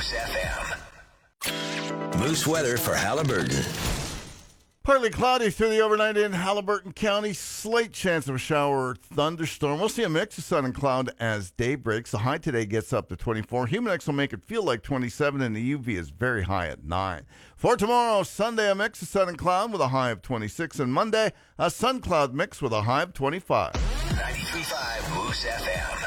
Moose FM. Moose weather for Halliburton. Partly cloudy through the overnight in Halliburton County. Slight chance of a shower or thunderstorm. We'll see a mix of sun and cloud as day breaks. The high today gets up to 24. Humidex will make it feel like 27, and the UV is very high at 9. For tomorrow, Sunday, a mix of sun and cloud with a high of 26. And Monday, a sun-cloud mix with a high of 25. 93.5 Moose FM.